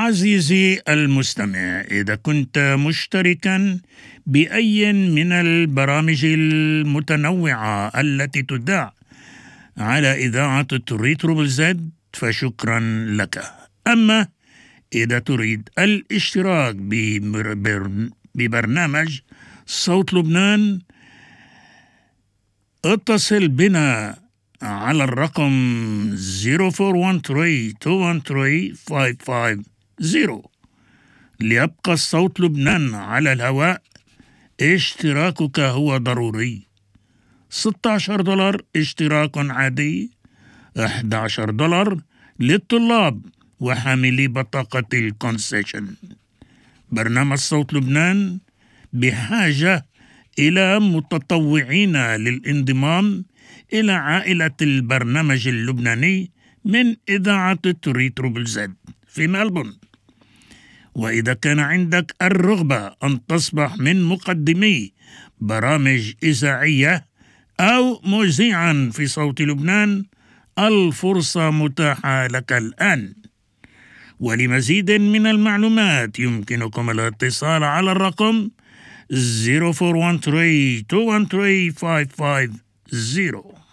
عزيزي المستمع، إذا كنت مشتركا بأي من البرامج المتنوعة التي تذاع على إذاعة تريتروبل زد فشكرا لك. أما إذا تريد الاشتراك ببرنامج صوت لبنان اتصل بنا على الرقم 0413-213-550. ليبقى صوت لبنان على الهواء اشتراكك هو ضروري. $16 اشتراك عادي، $11 للطلاب وحاملي بطاقة الكونسيشن. برنامج صوت لبنان بحاجة إلى متطوعين للانضمام إلى عائلة البرنامج اللبناني من إذاعة تريتروبل زد في ملبورن. وإذا كان عندك الرغبة أن تصبح من مقدمي برامج إذاعية أو مذيعا في صوت لبنان، الفرصة متاحة لك الآن. ولمزيد من المعلومات يمكنكم الاتصال على الرقم 0413-213-550.